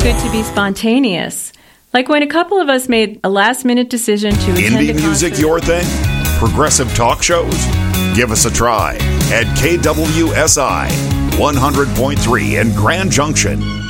good to be spontaneous. Like when a couple of us made a last-minute decision to attend Indie a music concert. your thing? Progressive talk shows? Give us a try at KWSI 100.3 in Grand Junction.